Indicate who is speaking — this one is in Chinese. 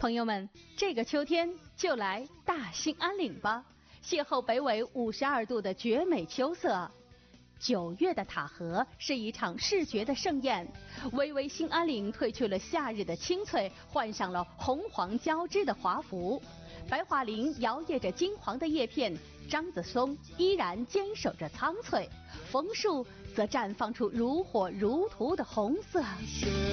Speaker 1: 朋友们，这个秋天就来大兴安岭吧，邂逅北纬52度的绝美秋色。9月的塔河是一场视觉的盛宴，巍巍兴安岭褪去了夏日的清脆，换上了红黄交织的华服。白桦林摇曳着金黄的叶片，樟子松依然坚守着苍翠，枫树则绽放出如火如荼的红色。